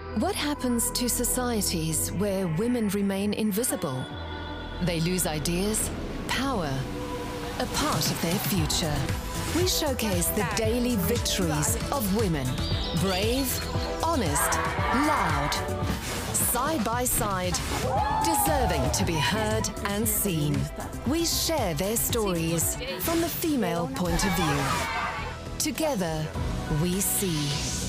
What happens to societies where women remain invisible? They lose ideas, power, a part of their future. We showcase the daily victories of women. Brave, honest, loud, side by side, deserving to be heard and seen. We share their stories from the female point of view. Together, we see.